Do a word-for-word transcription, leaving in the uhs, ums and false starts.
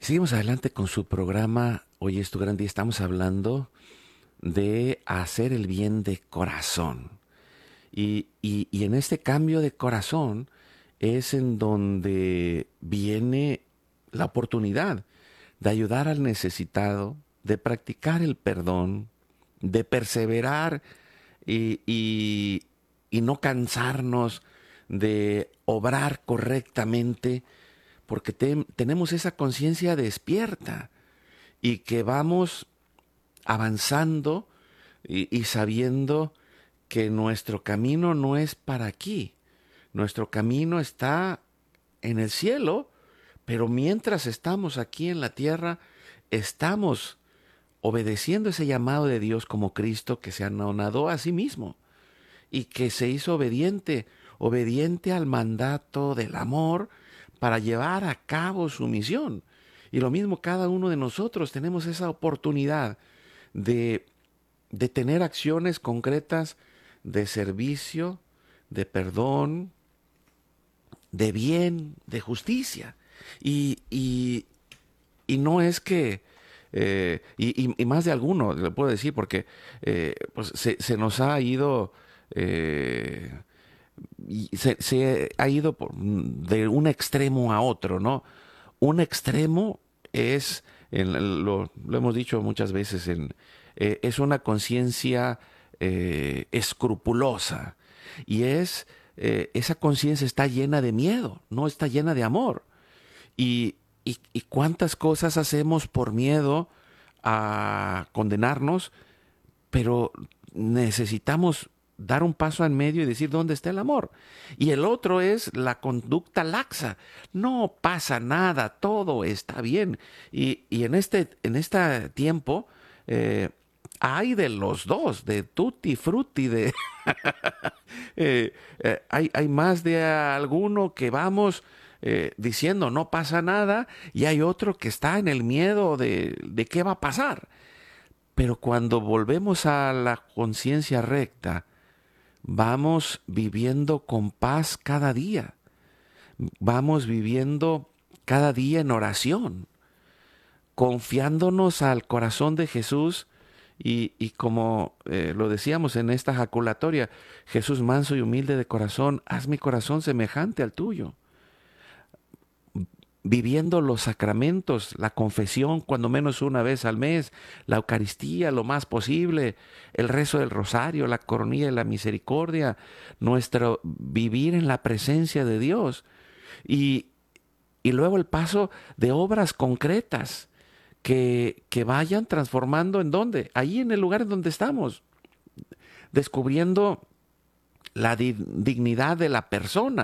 Seguimos adelante con su programa. Hoy es tu gran día. Estamos hablando de hacer el bien de corazón. Y, y- y en este cambio de corazón es en donde viene la oportunidad de ayudar al necesitado, de practicar el perdón, de perseverar y, y- y no cansarnos de obrar correctamente, porque te- tenemos esa conciencia despierta y que vamos avanzando y, y sabiendo que nuestro camino no es para aquí, nuestro camino está en el cielo, pero mientras estamos aquí en la tierra, estamos obedeciendo ese llamado de Dios como Cristo que se anonadó a sí mismo y que se hizo obediente, obediente al mandato del amor para llevar a cabo su misión. Y lo mismo cada uno de nosotros tenemos esa oportunidad de, de tener acciones concretas de servicio, de perdón, de bien, de justicia. Y, y, y no es que, eh, y, y- y más de alguno, le puedo decir, porque eh, pues se, se nos ha ido, eh, y se, se ha ido por- de un extremo a otro, ¿no? Un extremo es, en- lo, lo hemos dicho muchas veces, en, eh, es una conciencia eh, escrupulosa y es, eh, esa conciencia está llena de miedo, no está llena de amor. Y, y, y cuántas cosas hacemos por miedo a condenarnos, pero necesitamos dar un paso en medio y decir dónde está el amor. Y el otro es la conducta laxa. No pasa nada, todo está bien. Y, y en, este, en este tiempo eh, hay de los dos, de tutti frutti, de eh, eh, hay, hay más de alguno que vamos eh, diciendo no pasa nada y hay otro que está en el miedo de, de qué va a pasar. Pero cuando volvemos a la conciencia recta, vamos viviendo con paz cada día. Vamos viviendo cada día en oración, confiándonos al corazón de Jesús y, y como eh, lo decíamos en esta jaculatoria, Jesús manso y humilde de corazón, haz mi corazón semejante al tuyo. Viviendo los sacramentos, la confesión cuando menos una vez al mes, la Eucaristía lo más posible, el rezo del rosario, la coronilla de la misericordia, nuestro vivir en la presencia de Dios y, y luego el paso de obras concretas que, que vayan transformando en dónde, ahí en el lugar en donde estamos, descubriendo la di- dignidad de la persona